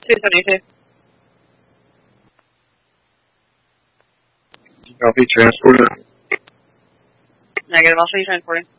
272. Copy, transported. Negative, I'll show you transporting.